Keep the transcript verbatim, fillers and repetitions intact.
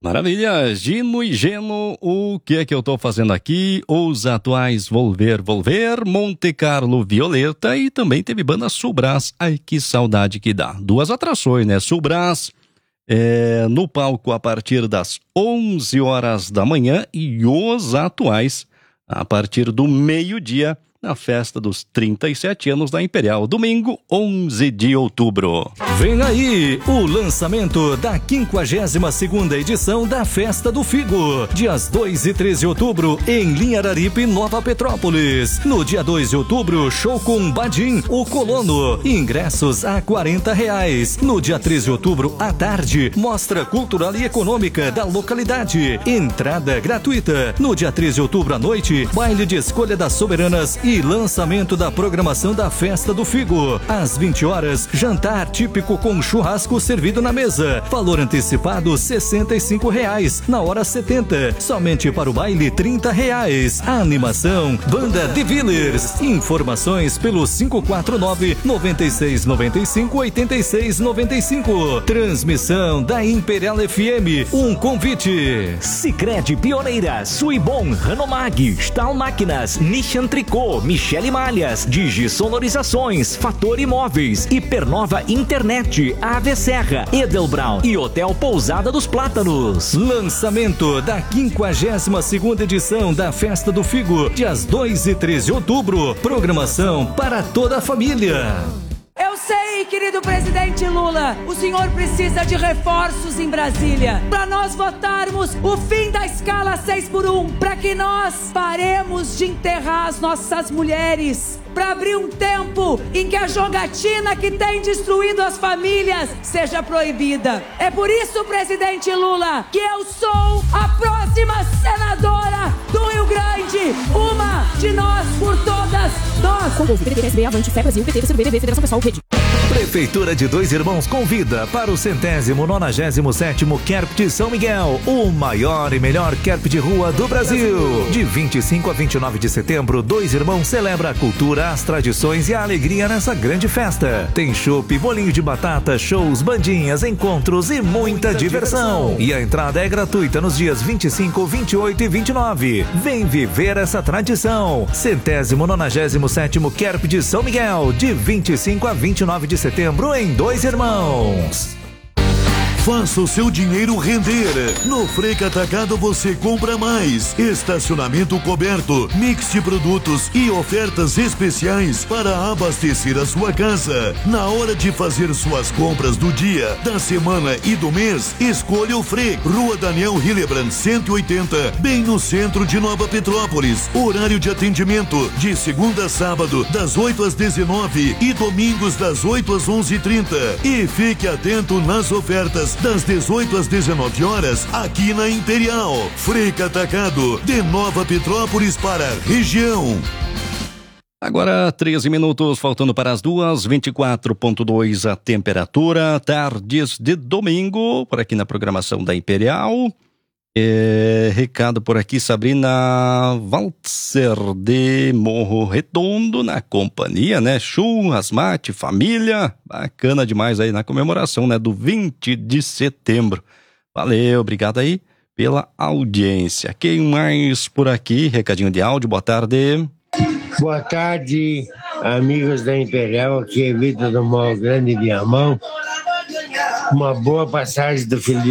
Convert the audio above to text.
Maravilha, Gino e Geno, o que é que eu tô fazendo aqui? Os atuais Volver, Volver, Monte Carlo Violeta e também teve banda Sulbrás. Ai, que saudade que dá. Duas atrações, né? Sulbrás é, no palco a partir das onze horas da manhã e os atuais a partir do meio-dia na festa dos trinta e sete anos da Imperial, domingo, onze de outubro. Vem aí o lançamento da quinquagésima segunda edição da Festa do Figo, dias dois e três de outubro, em Linhararipe, Nova Petrópolis. No dia dois de outubro, show com Badim, o Colono, ingressos a quarenta reais. No dia três de outubro, à tarde, mostra cultural e econômica da localidade, entrada gratuita. No dia três de outubro à noite, baile de escolha das soberanas e lançamento da programação da Festa do Figo. Às vinte horas, jantar típico com churrasco servido na mesa. Valor antecipado sessenta e cinco reais, na hora setenta. Somente para o baile trinta reais. A animação, banda The Villers. Informações pelo cinco quatro nove, nove seis nove cinco, oito seis nove cinco. Transmissão da Imperial F M. Um convite. Sicredi Pioneira, Suibon, Hanomag, Stahl Máquinas, Nishan Tricô, Michele Malhas, Digi Sonorizações, Fator Imóveis, Hipernova Internet, Ave Serra, Edelbraun e Hotel Pousada dos Plátanos. Lançamento da quinquagésima segunda edição da Festa do Figo, dias dois e três de outubro. Programação para toda a família. Eu sei, querido presidente Lula, o senhor precisa de reforços em Brasília para nós votarmos o fim da escala seis por um, para que nós paremos de enterrar as nossas mulheres, para abrir um tempo em que a jogatina que tem destruído as famílias seja proibida. É por isso, presidente Lula, que eu sou a próxima senadora do Rio Grande, uma de nós por todas nós. Com o P T, P S B, Avante, Fé Brasil, P T, P C B, Federação Pessoal, Rede. Prefeitura de Dois Irmãos convida para o centésimo nonagésimo sétimo Kerp de São Miguel, o maior e melhor Kerp de rua do Brasil. De vinte e cinco a vinte e nove de setembro, Dois Irmãos celebra a cultura, as tradições e a alegria nessa grande festa. Tem chopp, bolinho de batata, shows, bandinhas, encontros e muita diversão. E a entrada é gratuita nos dias vinte e cinco, vinte e oito e vinte e nove. Vem viver essa tradição. Centésimo nonagésimo sétimo Kerp de São Miguel, de vinte e cinco a vinte e nove de setembro em Dois Irmãos. Faça o seu dinheiro render. No Freca Atacado você compra mais. Estacionamento coberto, mix de produtos e ofertas especiais para abastecer a sua casa. Na hora de fazer suas compras do dia, da semana e do mês, escolha o Freca. Rua Daniel Hillebrand, cento e oitenta, bem no centro de Nova Petrópolis. Horário de atendimento de segunda a sábado, das oito às dezenove e domingos das oito às onze e trinta. E fique atento nas ofertas das dezoito às dezenove horas, aqui na Imperial. Freca Atacado, de Nova Petrópolis para a região. Agora, treze minutos, faltando para as duas, vinte e quatro ponto dois a temperatura, tardes de domingo, por aqui na programação da Imperial. É, recado por aqui, Sabrina Waltzer de Morro Redondo, na companhia, né? Churras, mate, família, bacana demais aí na comemoração, né? Do vinte de setembro. Valeu, obrigado aí pela audiência. Quem mais por aqui? Recadinho de áudio, boa tarde. Boa tarde, amigos da Imperial, aqui é Vitor do Mall Grande Viamão. Uma boa passagem do Felipe.